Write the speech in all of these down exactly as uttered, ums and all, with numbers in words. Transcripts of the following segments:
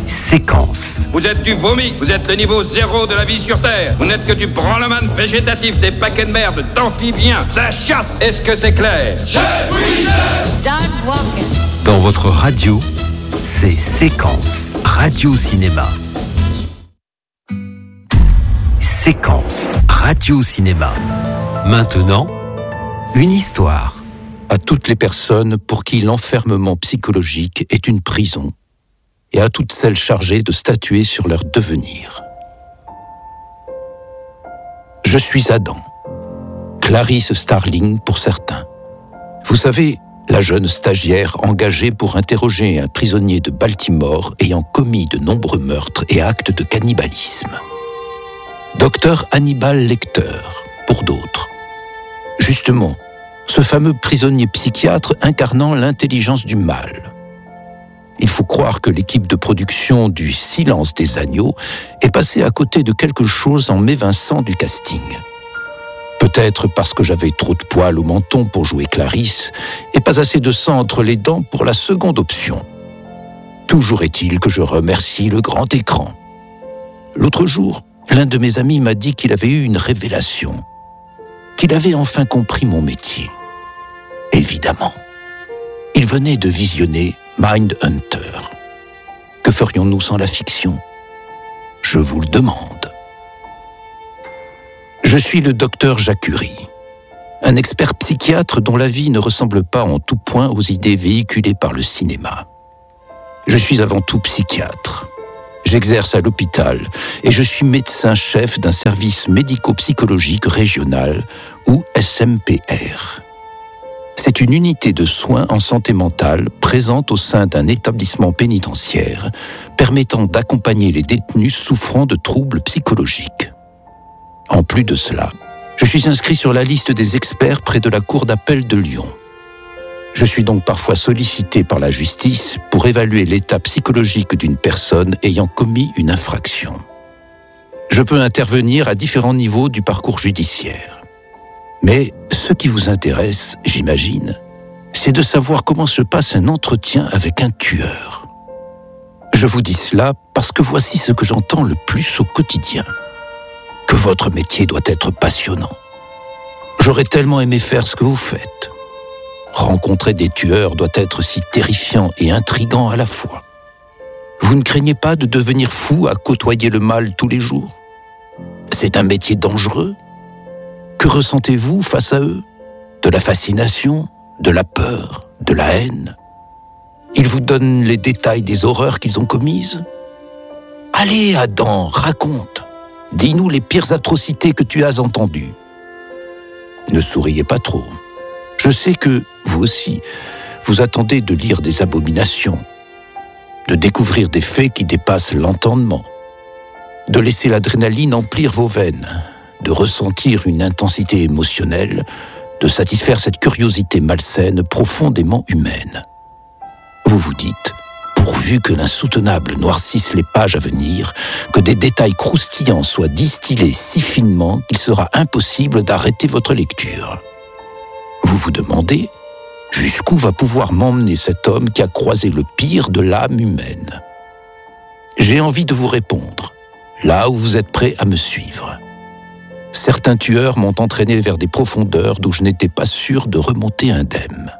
Séquence. Vous êtes du vomi, vous êtes le niveau zéro de la vie sur Terre. Vous n'êtes que du branleman végétatif, des paquets de merde, d'amphibiens, de la chasse. Est-ce que c'est clair? Chef, oui, chef. Start walking. Dans votre radio, c'est Séquence. Radio-cinéma. Séquence. Radio-cinéma. Maintenant, une histoire. À toutes les personnes pour qui l'enfermement psychologique est une prison, et à toutes celles chargées de statuer sur leur devenir. Je suis Adam, Clarice Starling pour certains. Vous savez, la jeune stagiaire engagée pour interroger un prisonnier de Baltimore ayant commis de nombreux meurtres et actes de cannibalisme. Docteur Hannibal Lecter, pour d'autres. Justement, ce fameux prisonnier psychiatre incarnant l'intelligence du mal. Il faut croire que l'équipe de production du Silence des agneaux est passée à côté de quelque chose en m'évinçant du casting. Peut-être parce que j'avais trop de poils au menton pour jouer Clarisse et pas assez de sang entre les dents pour la seconde option. Toujours est-il que je remercie le grand écran. L'autre jour, l'un de mes amis m'a dit qu'il avait eu une révélation, qu'il avait enfin compris mon métier. Évidemment. Il venait de visionner Mindhunter. Que ferions-nous sans la fiction? Je vous le demande. Je suis le docteur Jacuri, un expert psychiatre dont la vie ne ressemble pas en tout point aux idées véhiculées par le cinéma. Je suis avant tout psychiatre. J'exerce à l'hôpital et je suis médecin-chef d'un service médico-psychologique régional ou S M P R. C'est une unité de soins en santé mentale présente au sein d'un établissement pénitentiaire permettant d'accompagner les détenus souffrant de troubles psychologiques. En plus de cela, je suis inscrit sur la liste des experts près de la Cour d'appel de Lyon. Je suis donc parfois sollicité par la justice pour évaluer l'état psychologique d'une personne ayant commis une infraction. Je peux intervenir à différents niveaux du parcours judiciaire. Mais ce qui vous intéresse, j'imagine, c'est de savoir comment se passe un entretien avec un tueur. Je vous dis cela parce que voici ce que j'entends le plus au quotidien. Que votre métier doit être passionnant. J'aurais tellement aimé faire ce que vous faites. Rencontrer des tueurs doit être si terrifiant et intriguant à la fois. Vous ne craignez pas de devenir fou à côtoyer le mal tous les jours? C'est un métier dangereux. Que ressentez-vous face à eux? De la fascination, de la peur, de la haine? Ils vous donnent les détails des horreurs qu'ils ont commises? Allez, Adam, raconte. Dis-nous les pires atrocités que tu as entendues. Ne souriez pas trop. Je sais que, vous aussi, vous attendez de lire des abominations, de découvrir des faits qui dépassent l'entendement, de laisser l'adrénaline emplir vos veines, de ressentir une intensité émotionnelle, de satisfaire cette curiosité malsaine profondément humaine. Vous vous dites, pourvu que l'insoutenable noircisse les pages à venir, que des détails croustillants soient distillés si finement qu'il sera impossible d'arrêter votre lecture. Vous vous demandez, jusqu'où va pouvoir m'emmener cet homme qui a croisé le pire de l'âme humaine? J'ai envie de vous répondre, là où vous êtes prêt à me suivre. Certains tueurs m'ont entraîné vers des profondeurs d'où je n'étais pas sûr de remonter indemne.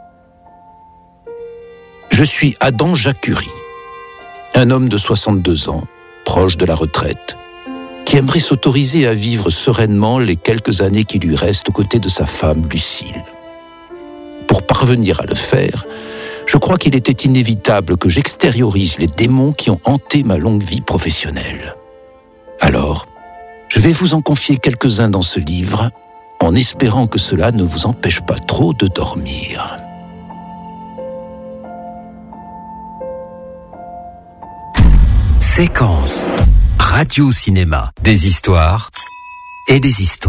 Je suis Adam Jacuri, un homme de soixante-deux ans, proche de la retraite, qui aimerait s'autoriser à vivre sereinement les quelques années qui lui restent aux côtés de sa femme Lucille. Pour parvenir à le faire, je crois qu'il était inévitable que j'extériorise les démons qui ont hanté ma longue vie professionnelle. Alors, je vais vous en confier quelques-uns dans ce livre, en espérant que cela ne vous empêche pas trop de dormir. Séquence. Radio-cinéma. Des histoires et des histoires.